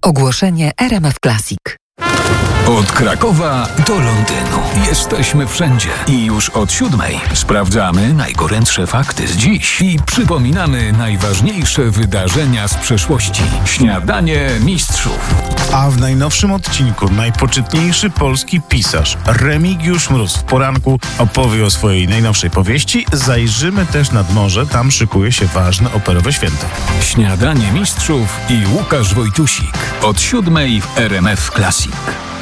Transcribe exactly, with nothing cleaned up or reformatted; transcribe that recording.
Ogłoszenie R M F Classic. Od Krakowa do Londynu. Jesteśmy wszędzie i już od siódmej sprawdzamy najgorętsze fakty z dziś i przypominamy najważniejsze wydarzenia z przeszłości. Śniadanie mistrzów. A w najnowszym odcinku najpoczytniejszy polski pisarz Remigiusz Mróz w poranku opowie o swojej najnowszej powieści. Zajrzymy też nad morze, tam szykuje się ważne operowe święto. Śniadanie mistrzów i Łukasz Wojtusik. Od siódmej w R M F Classic.